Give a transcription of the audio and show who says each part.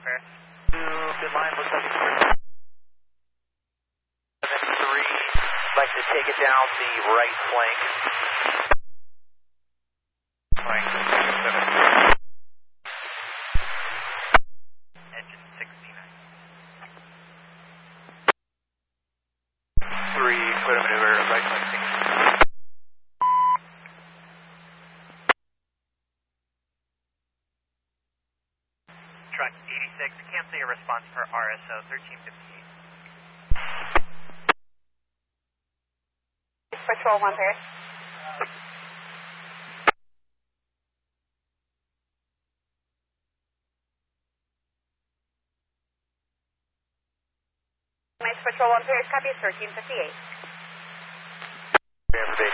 Speaker 1: pair.
Speaker 2: Good line, looks like it's 7-3. Like to take it down the right flank.
Speaker 1: Flank 7. Engine 69.
Speaker 2: 3, clear to maneuver, right flank 69.
Speaker 1: Truck 86, cancel your response for RSO 1358.
Speaker 3: Patrol 1 pair. Nice Patrol 1 pair, copy 1358.
Speaker 2: Stand for base.